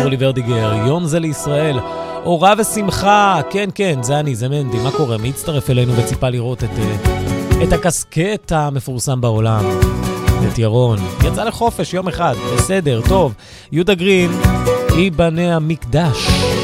אורלי ורדיגר, יום זה לישראל, אורה ושמחה, כן, כן, זה אני, זה מנדי, מה קורה? מי הצטרף אלינו וציפה לראות את הקסקט המפורסם בעולם? את ירון, יצא לחופש יום אחד, בסדר, טוב, יהודה גרין, איבני המקדש.